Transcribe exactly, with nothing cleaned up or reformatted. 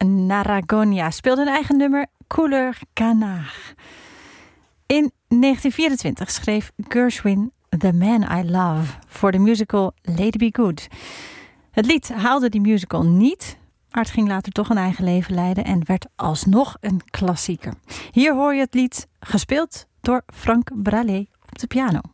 Naragonia speelde een eigen nummer Couleur Canard. In negentien vierentwintig schreef Gershwin The Man I Love voor de musical Lady Be Good. Het lied haalde die musical niet, maar het ging later toch een eigen leven leiden en werd alsnog een klassieker. Hier hoor je het lied gespeeld door Frank Bralé op de piano.